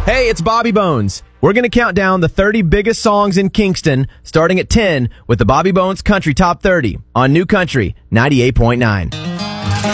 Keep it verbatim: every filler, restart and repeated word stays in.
Hey, it's Bobby Bones. We're going to count down the thirty biggest songs in Kingston, starting at ten with the Bobby Bones Country Top thirty on New Country ninety-eight point nine.